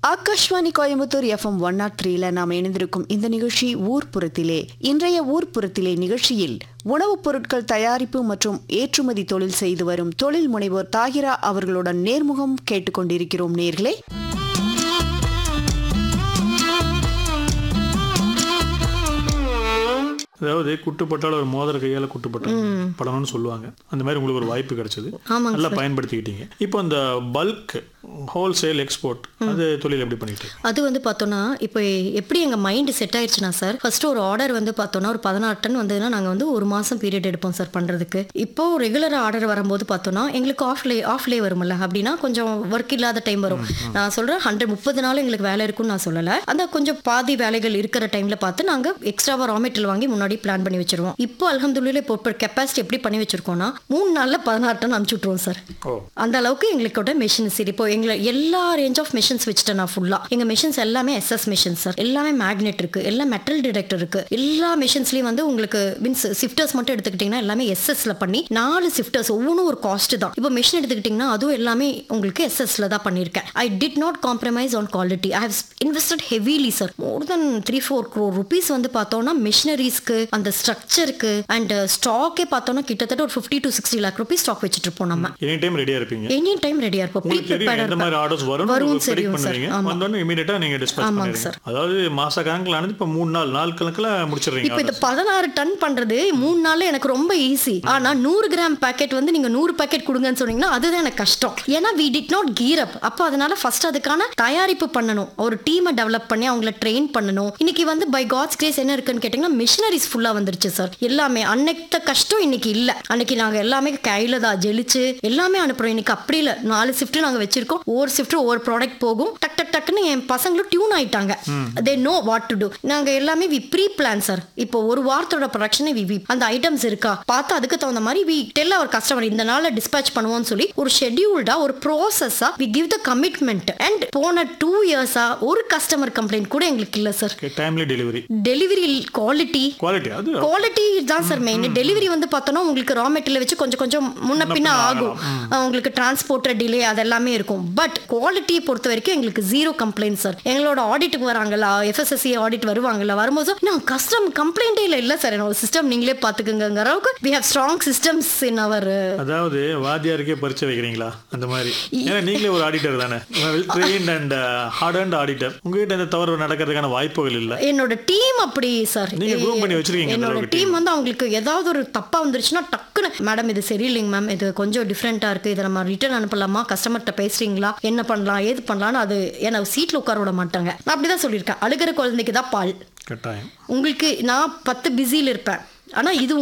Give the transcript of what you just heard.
Akashvani Coimbatore FM 103 நாம் இணைந்திருக்கும் இந்த நிகழ்ச்சி ஊர்ப்புறத்திலே. இன்றைய ஊர்ப்புறத்திலே நிகழ்ச்சியில் உணவுப் பொருட்கள் தயாரிப்பு மற்றும் ஏற்றுமதி தொழில் செய்து வரும் தொழில் முனைவோர் தாகிரா அவர்களுடன் நேர்முகம் கேட்டுக்கொண்டிருக்கிறோம் நேர்களே. அதாவது குட்டுப்பட்டால் ஒரு மோதிர கையால குட்டுப்பட்டணும்னு சொல்லுவாங்க. அந்த மாதிரி உங்களுக்கு ஒரு வாய்ப்பு கிடைச்சது, நல்லா பயன்படுத்திக்கிட்டீங்க. இப்போ இந்த பல்க் ஹோல்சேல் எக்ஸ்போர்ட் அது தொழில் எப்படி பண்ணிட்டு? அது வந்து பார்த்தோன்னா இப்போ எப்படி எங்கள் மைண்டு செட் ஆயிடுச்சுன்னா சார், ஃபர்ஸ்ட் ஒரு ஆர்டர் வந்து பார்த்தோன்னா ஒரு 16 டன் வந்ததுன்னா நாங்கள் வந்து ஒரு மாதம் பீரியட் எடுப்போம் சார் பண்ணுறதுக்கு. இப்போ ரெகுலர் ஆர்டர் வரும்போது பார்த்தோன்னா எங்களுக்கு ஆஃப்லே வரும்ல, அப்படின்னா கொஞ்சம் ஒர்க் இல்லாத டைம் வரும். நான் சொல்கிறேன் 130 நாள் எங்களுக்கு வேலை இருக்குன்னு நான் சொல்லலை. அந்த கொஞ்சம் பாதி வேலைகள் இருக்கிற டைமில் பார்த்து நாங்கள் எக்ஸ்ட்ராவாக ரா மெட்டீரியல் வாங்கி முன்னாடி பிளான் பண்ணி வச்சிருவோம். இப்போ அல்ஹம்துலில்லாஹ் இப்போ கெப்பாசிட்டி எப்படி பண்ணி வச்சிருக்கோம்னா 3 நாளில் 16 டன் அனுப்பிச்சு விட்ருவோம் சார். அந்த அளவுக்கு எங்களுக்கோட மெஷின்ஸ் இப்போ எங்களை எல்லா ரேஞ்ச் ஆஃப் மெஷின்ஸ் வச்சுட்டேன் நான் ஃபுல்லாக. எங்கள் மெஷின்ஸ் எல்லாமே SS மெஷின்ஸ் சார், எல்லாமே மேக்னெட் இருக்குது, எல்லாம் மெட்டல் டிடெக்டர் இருக்குது. எல்லா மெஷின்ஸ்லையும் வந்து உங்களுக்கு மீன்ஸ் ஷிஃப்டர்ஸ் மட்டும் எடுத்துக்கிட்டிங்கன்னா எல்லாமே SSல பண்ணி 4 ஷிஃப்டர்ஸ் ஒவ்வொன்றும் ஒரு காஸ்ட் தான். இப்போ மிஷின் எடுத்துக்கிட்டிங்கன்னா அதுவும் எல்லாமே உங்களுக்கு SSல தான் பண்ணியிருக்கேன். I did not compromise on quality. I have invested heavily sir. More then 3-4 crore rupees வந்து பார்த்தோம்னா மிஷினரிஸ்க்கு அந்த ஸ்ட்ரக்சருக்கு அண்ட் ஸ்டாக்கே பார்த்தோம்னா கிட்டத்தட்ட ஒரு 50 to 60 lakh rupees ஸ்டாக் வச்சுட்டு இருப்போம். நம்ம எனி டைம் ரெடியா இருப்போம். ஆர்டர்ஸ் வரும் சரி பண்ணுவீங்க, வந்தோனே இமிடியேட்டா நீங்க டிஸ்பேட்ச் பண்ணுவீங்க. அதாவது மாச கணக்குல ஆனது இப்ப 3 நாள் கணக்குல முடிச்சிடுறீங்க. இப்போ இந்த 16 டன் பண்றது 3 நாள்ல எனக்கு ரொம்ப ஈஸி. ஆனா 100 கிராம் பாக்கெட் வந்து நீங்க 100 பாக்கெட் கொடுங்கன்னு சொன்னீங்கன்னா அதுதான் எனக்கு கஷ்டம். ஏன்னா we did not gear up. அப்போ அதனால ஃபர்ஸ்ட் அதுக்கான தயாரிப்பு பண்ணணும், ஒரு டீமை டெவலப் பண்ணி அவங்கள ட்ரெயின் பண்ணணும். இன்னைக்கு வந்து பை காட்ஸ் கிரேஸ் என்ன இருக்குன்னு கேட்டீங்கன்னா மிஷினரிஸ் ஃபுல்லா வந்துருச்சு சார். எல்லாமே அன்னைக்கு கஷ்டம் இன்னைக்கு இல்ல. அன்னைக்கு நாங்க எல்லாமே கையில தான் ஜெலிச்சு எல்லாமே அனுப்புறோம். இன்னைக்கு அப்படி இல்ல, 4 ஷிஃப்ட் நாங்க வச்சிருக்கோம். ஒவ்வொரு ஷிஃப்ட் ஒவ்வொரு ப்ராடக்ட் போகும். டக்குன்னு என் பசங்களும் டியூன் ஆயிட்டாங்க. they know what to do. நாங்க எல்லாமே we pre plan சார். இப்போ ஒரு வாரத்தோட ப்ரொடக்ஷனை அந்த ஐட்டம்ஸ் இருக்கா பார்த்து அதுக்கு தகுந்த மாதிரி we tell our customer இந்த நாள்ல டிஸ்பேட்ச் பண்ணுவோம்னு சொல்லி ஒரு ஷெட்யூல்டா ஒரு ப்ராசஸா we give the commitment. and போன 2 இயர்ஸா ஒரு கஸ்டமர் கம்ப்ளைண்ட் கூட எங்களுக்கு இல்ல சார். டைம்லி டெலிவரி குவாலிட்டி தான் சார் மெயின். டெலிவரி வந்து பார்த்தோன்னா உங்களுக்கு ரா மெட்டீரியல் வச்சு கொஞ்சம் முன்ன பின்ன ஆகும், உங்களுக்கு டிரான்ஸ்போர்ட் டிலே அதெல்லாமே இருக்கும். பட் குவாலிட்டியை பொறுத்த வரைக்கும் எங்களுக்கு 0 கம்ப்ளைண்ட் சார். எங்களோட ஆடிட்டுக்கு வராங்களா, FSSAI ஆடிட் வருவாங்களா, வரும்போது நான் கஸ்டம் கம்ப்ளைண்டே இல்லை சார், என்னோட சிஸ்டம் நீங்களே பார்த்துக்குங்கிற அளவுக்கு we have strong systems in our. அதாவது வாத்தியாருக்கே பரிச்சை வைக்கிறீங்களா அந்த மாதிரி? ஏன்னா நீங்களே ஒரு ஆடிட்டர் தானே, well trained and heart auditor. உங்ககிட்ட இந்த தவறு நடக்கிறதுக்கான வாய்ப்புகள் இல்லை. என்னோட டீம் அப்படி சார், நீங்க க்ரூம் பண்ணி வச்சிருக்கீங்க. என்னோட டீம் வந்து அவங்களுக்கு ஏதாவது ஒரு தப்பா வந்துருச்சுன்னா டக்குன்னு மேடம் இது சரியில்லைங்க மேம், இது கொஞ்சம் டிஃப்ரெண்டா இருக்கு, இதை நம்ம ரிட்டர்ன் அனுப்பலாமா, கஸ்டமர்கிட்ட பேசுறீங்களா, என்ன பண்ணலாம் ஏது பண்ணலாம்னு அது ஏன்னா சீட்ல உட்கார விட மாட்டாங்க. நான் அப்படிதான் சொல்லியிருக்கேன், அழுகிற குழந்தைக்கு தான் பால். கட்டாயம். உங்களுக்கு நான் 10 பிஸியில் இருப்பேன், ஆனா இது